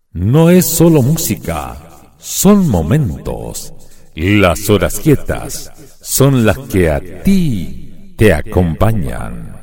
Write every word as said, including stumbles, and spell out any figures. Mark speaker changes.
Speaker 1: No es solo música, son momentos. Las horas quietas son las que a ti te acompañan.